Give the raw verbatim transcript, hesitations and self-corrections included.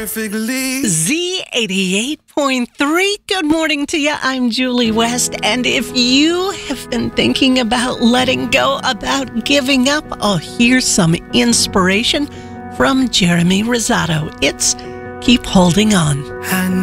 perfectly. Z eighty-eight point three. Good morning to you. I'm Julie West. And if you have been thinking about letting go, about giving up, oh, here's some inspiration from Jeremy Rosado. It's Keep Holding On. I